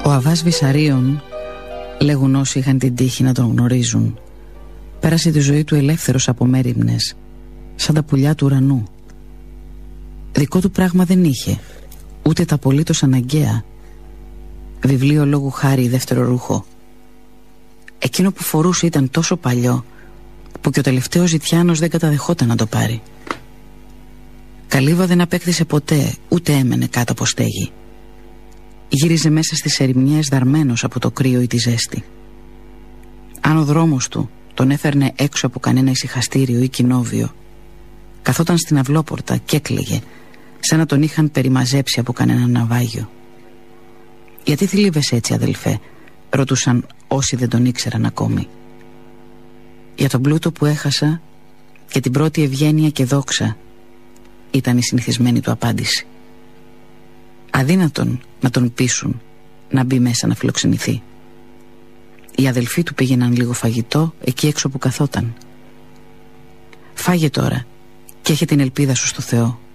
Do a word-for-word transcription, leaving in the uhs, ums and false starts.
Ο Αβάς Βυσαρίων, λέγουν όσοι είχαν την τύχη να τον γνωρίζουν, πέρασε τη ζωή του ελεύθερος από μέριμνες, σαν τα πουλιά του ουρανού. Δικό του πράγμα δεν είχε, ούτε τα απολύτως αναγκαία. Βιβλίο λόγου χάρη δεύτερο ρούχο. Εκείνο που φορούσε ήταν τόσο παλιό που και ο τελευταίος ζητιάνος δεν καταδεχόταν να το πάρει. Καλύβα δεν απέκτησε ποτέ, ούτε έμενε κάτω από στέγη. Γύριζε μέσα στις ερημιές δαρμένος από το κρύο ή τη ζέστη. Αν ο δρόμος του τον έφερνε έξω από κανένα ησυχαστήριο ή κοινόβιο, καθόταν στην αυλόπορτα και έκλαιγε, σαν να τον είχαν περιμαζέψει από κανένα ναυάγιο. «Γιατί θλίβεσαι έτσι, αδελφέ?» ρωτούσαν όσοι δεν τον ήξεραν ακόμη. «Για τον πλούτο που έχασα και την πρώτη ευγένεια και δόξα», ήταν η συνηθισμένη του απάντηση. Αδύνατον να τον πείσουν να μπει μέσα να φιλοξενηθεί. Οι αδελφοί του πήγαιναν λίγο φαγητό εκεί έξω που καθόταν. «Φάγε τώρα και έχει την ελπίδα σου στο Θεό»,